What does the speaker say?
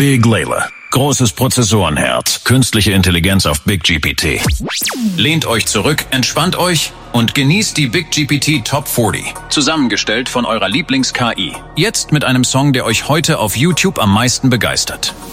Big Layla. Großes Prozessorenherz, künstliche Intelligenz auf BigGPT. Lehnt euch zurück, entspannt euch und genießt die BigGPT Top 40. Zusammengestellt von eurer Lieblings-KI. Jetzt mit einem Song, der euch heute auf YouTube am meisten begeistert.